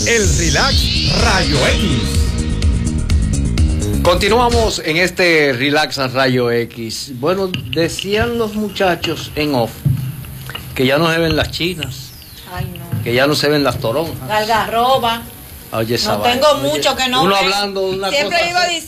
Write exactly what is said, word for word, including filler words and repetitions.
El Relax Rayo X. Continuamos en este Relax Rayo X. Bueno, decían los muchachos en off que ya no se ven las chinas. Ay, no. Que ya no se ven las toronjas. La algarroba. Oye, no tengo vaina. mucho que no Uno ver. hablando de una Siempre cosa iba así.